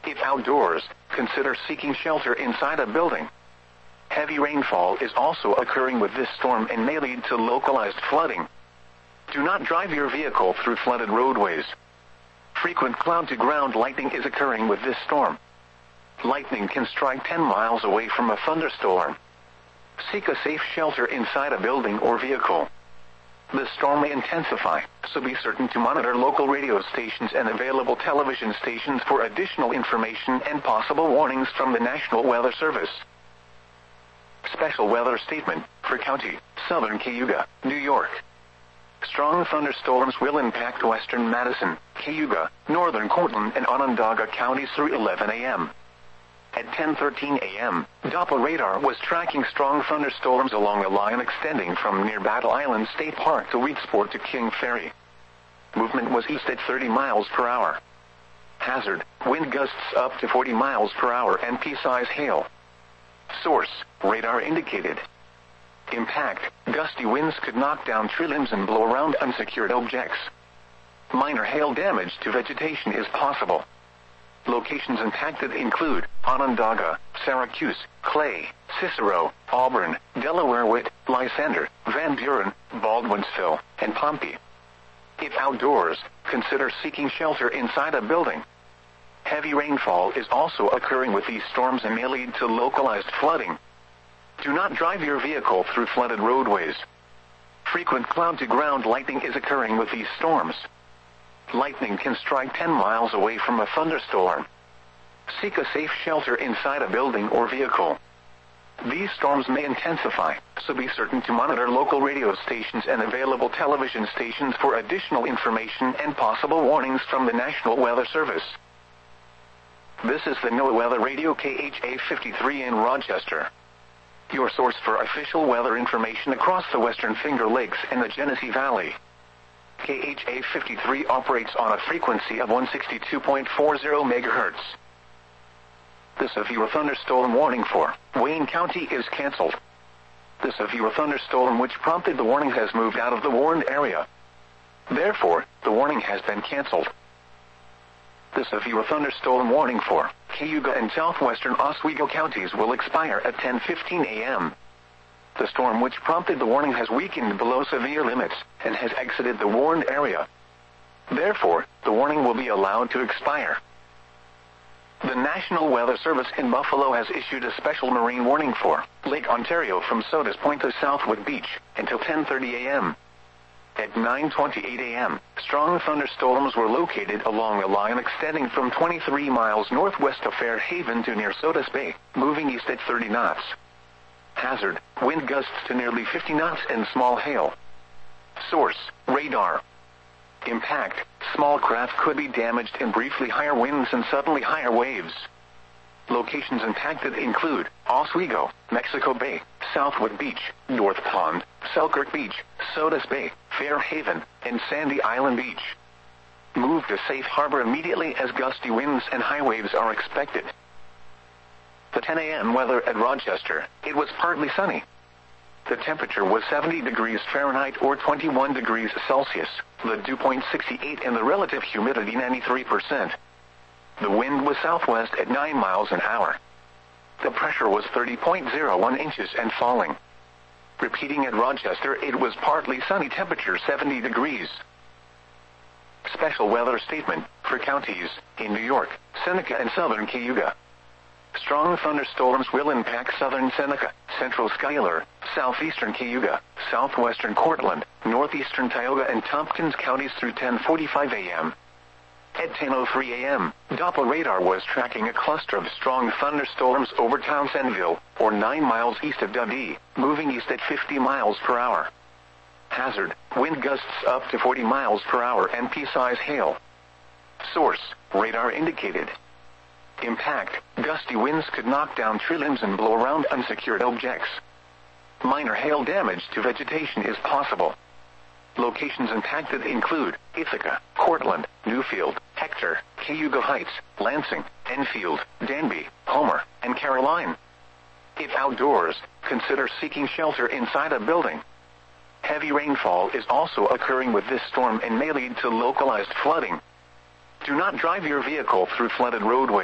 If outdoors, consider seeking shelter inside a building. Heavy rainfall is also occurring with this storm and may lead to localized flooding. Do not drive your vehicle through flooded roadways. Frequent cloud-to-ground lightning is occurring with this storm. Lightning can strike 10 miles away from a thunderstorm. Seek a safe shelter inside a building or vehicle. The storm may intensify, so be certain to monitor local radio stations and available television stations for additional information and possible warnings from the National Weather Service. Special weather statement for County, Southern Cayuga, New York. Strong thunderstorms will impact western Madison, Cayuga, northern Cortland and Onondaga counties through 11 a.m. At 10:13 a.m., Doppler radar was tracking strong thunderstorms along a line extending from near Battle Island State Park to Reedsport to King Ferry. Movement was east at 30 miles per hour. Hazard, wind gusts up to 40 miles per hour and pea-size hail. Source, radar indicated. Impact, gusty winds could knock down tree limbs and blow around unsecured objects. Minor hail damage to vegetation is possible. Locations impacted include Onondaga, Syracuse, Clay, Cicero, Auburn, Delaware Witt, Lysander, Van Buren, Baldwinsville, and Pompey. If outdoors, consider seeking shelter inside a building. Heavy rainfall is also occurring with these storms and may lead to localized flooding. Do not drive your vehicle through flooded roadways. Frequent cloud-to-ground lightning is occurring with these storms. Lightning can strike 10 miles away from a thunderstorm. Seek a safe shelter inside a building or vehicle. These storms may intensify, so be certain to monitor local radio stations and available television stations for additional information and possible warnings from the National Weather Service. This is the NOAA Weather Radio KHA 53 in Rochester, your source for official weather information across the Western Finger Lakes and the Genesee Valley. KHA 53 operates on a frequency of 162.40 MHz. The severe thunderstorm warning for Wayne County is canceled. The severe thunderstorm which prompted the warning has moved out of the warned area. Therefore, the warning has been canceled. The severe thunderstorm warning for Cayuga and southwestern Oswego counties will expire at 10:15 a.m. The storm which prompted the warning has weakened below severe limits and has exited the warned area. Therefore, the warning will be allowed to expire. The National Weather Service in Buffalo has issued a special marine warning for Lake Ontario from Sodas Point to Southwood Beach until 10:30 a.m. At 9:28 a.m., strong thunderstorms were located along a line extending from 23 miles northwest of Fairhaven to near Sodas Bay, moving east at 30 knots. Hazard, wind gusts to nearly 50 knots and small hail. Source, radar. Impact, small craft could be damaged in briefly higher winds and suddenly higher waves. Locations impacted include Oswego, Mexico Bay, Southwood Beach, North Pond, Selkirk Beach, Sodas Bay, Fairhaven, and Sandy Island Beach. Move to safe harbor immediately as gusty winds and high waves are expected. The 10 a.m. weather at Rochester, it was partly sunny. The temperature was 70 degrees Fahrenheit or 21 degrees Celsius, the dew point 68 and the relative humidity 93%. The wind was southwest at 9 miles an hour. The pressure was 30.01 inches and falling. Repeating at Rochester, it was partly sunny, temperature 70 degrees. Special weather statement for counties in New York, Seneca and southern Cayuga. Strong thunderstorms will impact southern Seneca, central Schuyler, southeastern Cayuga, southwestern Cortland, northeastern Tioga and Tompkins counties through 10:45 a.m. At 10:03 a.m., Doppler radar was tracking a cluster of strong thunderstorms over Townsendville, or 9 miles east of Dundee, moving east at 50 miles per hour. Hazard, wind gusts up to 40 miles per hour and pea-size hail. Source, radar indicated. Impact, gusty winds could knock down tree limbs and blow around unsecured objects. Minor hail damage to vegetation is possible. Locations impacted include Ithaca, Cortland, Newfield, Hector, Cayuga Heights, Lansing, Enfield, Danby, Homer, and Caroline. If outdoors, consider seeking shelter inside a building. Heavy rainfall is also occurring with this storm and may lead to localized flooding. Do not drive your vehicle through flooded roadways.